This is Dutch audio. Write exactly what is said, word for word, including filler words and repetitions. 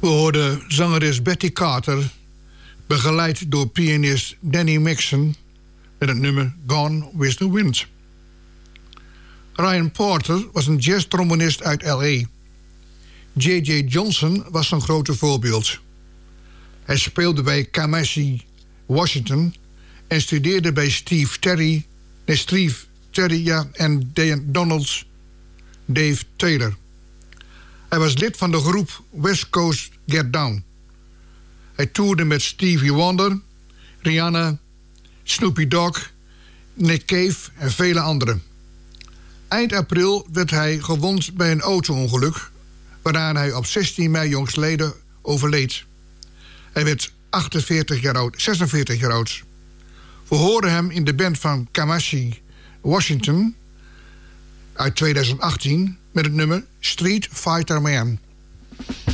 We hoorden zangeres Betty Carter, begeleid door pianist Danny Maxon, met het nummer Gone with the Wind. Ryan Porter was een jazztrombonist uit L A. J J Johnson was zijn grote voorbeeld. Hij speelde bij Kamasi Washington en studeerde bij Steve Terry, nee, Steve Terry ja, en Donald Dave Taylor. Hij was lid van de groep West Coast Get Down. Hij toerde met Stevie Wonder, Rihanna, Snoopy Dogg, Nick Cave en vele anderen. Eind april werd hij gewond bij een auto-ongeluk, waaraan hij op zestien mei jongstleden overleed. Hij werd achtenveertig jaar oud, zesenveertig jaar oud. We horen hem in de band van Kamasi Washington uit tweeduizend achttien met het nummer Street Fighter Man.